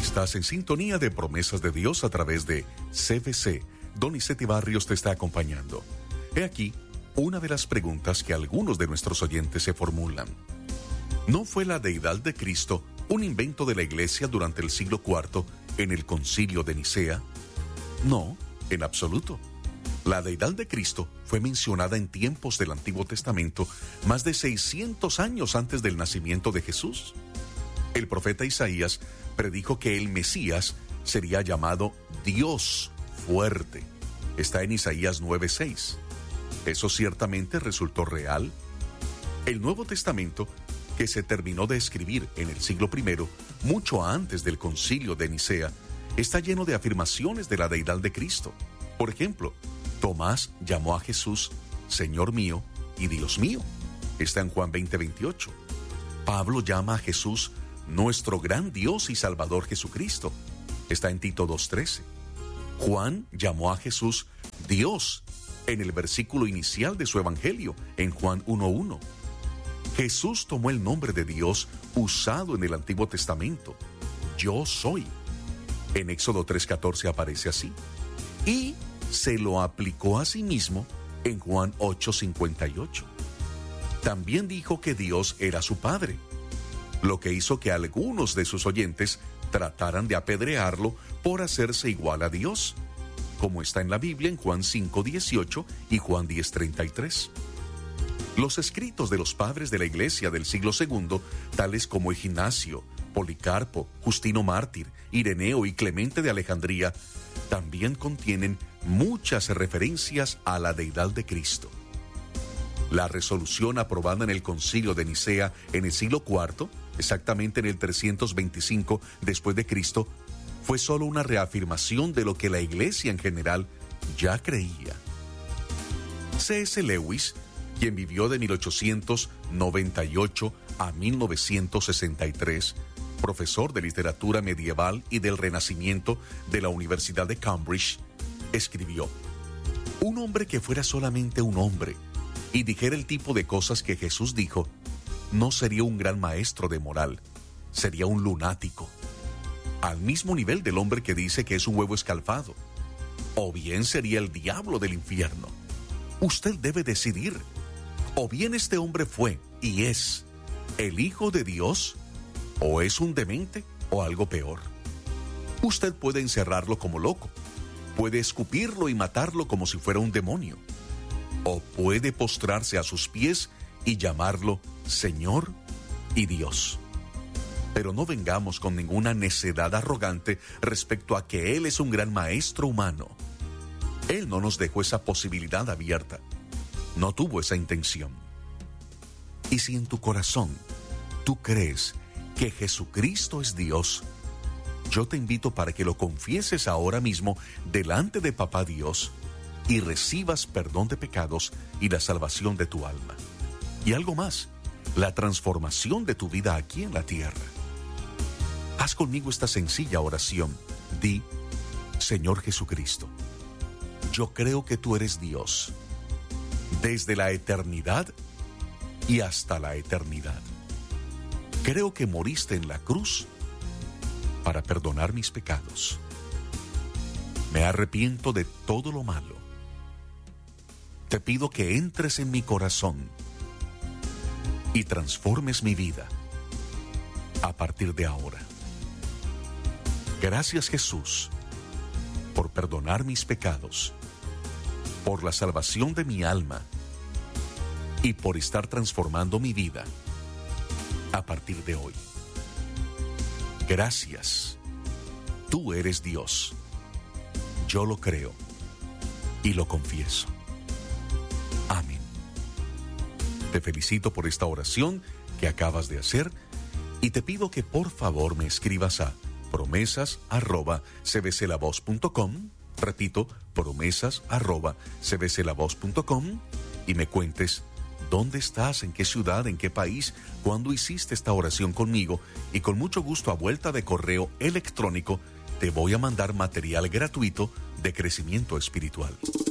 Estás en sintonía de Promesas de Dios a través de CBC. Donizete Barrios te está acompañando. He aquí una de las preguntas que algunos de nuestros oyentes se formulan. ¿No fue la deidad de Cristo un invento de la Iglesia durante el siglo IV en el Concilio de Nicea? No, en absoluto. La deidad de Cristo fue mencionada en tiempos del Antiguo Testamento más de 600 años antes del nacimiento de Jesús. El profeta Isaías predijo que el Mesías sería llamado Dios fuerte. Está en Isaías 9:6. Eso ciertamente resultó real. El Nuevo Testamento, que se terminó de escribir en el siglo I, mucho antes del Concilio de Nicea, está lleno de afirmaciones de la deidad de Cristo. Por ejemplo, Tomás llamó a Jesús Señor mío y Dios mío. Está en Juan 20:28. Pablo llama a Jesús nuestro gran Dios y Salvador Jesucristo. Está en Tito 2:13. Juan llamó a Jesús Dios en el versículo inicial de su evangelio, en Juan 1:1. Jesús tomó el nombre de Dios usado en el Antiguo Testamento. Yo soy. En Éxodo 3:14 aparece así. Y se lo aplicó a sí mismo en Juan 8:58. También dijo que Dios era su Padre, lo que hizo que algunos de sus oyentes trataran de apedrearlo por hacerse igual a Dios, como está en la Biblia en Juan 5:18 y Juan 10:33. Los escritos de los padres de la Iglesia del siglo II, tales como Ignacio, Policarpo, Justino Mártir, Ireneo y Clemente de Alejandría, también contienen muchas referencias a la deidad de Cristo. La resolución aprobada en el Concilio de Nicea en el siglo IV, exactamente en el 325 después de Cristo, fue solo una reafirmación de lo que la Iglesia en general ya creía. C.S. Lewis, quien vivió de 1898 a 1963, profesor de literatura medieval y del Renacimiento de la Universidad de Cambridge, escribió: un hombre que fuera solamente un hombre y dijera el tipo de cosas que Jesús dijo, no sería un gran maestro de moral, sería un lunático, al mismo nivel del hombre que dice que es un huevo escalfado, o bien sería el diablo del infierno. Usted debe decidir, o bien este hombre fue y es el Hijo de Dios, o es un demente o algo peor. Usted puede encerrarlo como loco, puede escupirlo y matarlo como si fuera un demonio, o puede postrarse a sus pies y llamarlo Señor y Dios. Pero no vengamos con ninguna necedad arrogante respecto a que Él es un gran maestro humano. Él no nos dejó esa posibilidad abierta, no tuvo esa intención. Y si en tu corazón tú crees que Jesucristo es Dios, yo te invito para que lo confieses ahora mismo delante de Papá Dios y recibas perdón de pecados y la salvación de tu alma. Y algo más, la transformación de tu vida aquí en la tierra. Haz conmigo esta sencilla oración. Di: Señor Jesucristo, yo creo que tú eres Dios, desde la eternidad y hasta la eternidad. Creo que moriste en la cruz para perdonar mis pecados. Me arrepiento de todo lo malo. Te pido que entres en mi corazón y transformes mi vida a partir de ahora. Gracias, Jesús, por perdonar mis pecados, por la salvación de mi alma y por estar transformando mi vida a partir de hoy. Gracias. Tú eres Dios. Yo lo creo y lo confieso. Amén. Te felicito por esta oración que acabas de hacer y te pido que por favor me escribas a promesas@cbclavoz.com. Repito, promesas@cbclavoz.com y me cuentes dónde estás, en qué ciudad, en qué país, cuándo hiciste esta oración conmigo, y con mucho gusto a vuelta de correo electrónico te voy a mandar material gratuito de crecimiento espiritual.